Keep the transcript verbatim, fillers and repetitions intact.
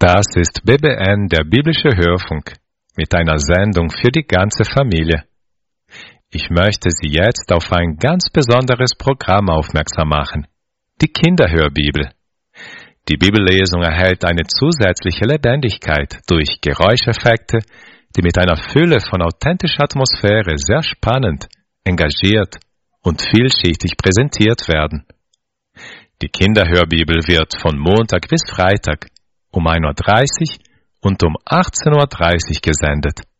Das ist B B N, der biblische Hörfunk, mit einer Sendung für die ganze Familie. Ich möchte Sie jetzt auf ein ganz besonderes Programm aufmerksam machen, die Kinderhörbibel. Die Bibellesung erhält eine zusätzliche Lebendigkeit durch Geräuscheffekte, die mit einer Fülle von authentischer Atmosphäre sehr spannend, engagiert und vielschichtig präsentiert werden. Die Kinderhörbibel wird von Montag bis Freitag um ein Uhr dreißig und um achtzehn Uhr dreißig gesendet.